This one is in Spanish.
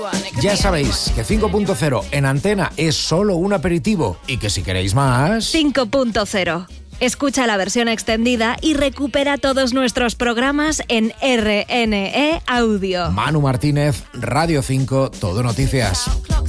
Ya sabéis que 5.0 en antena es solo un aperitivo y que si queréis más... 5.0. Escucha la versión extendida y recupera todos nuestros programas en RNE Audio. Manu Martínez, Radio 5, Todo Noticias.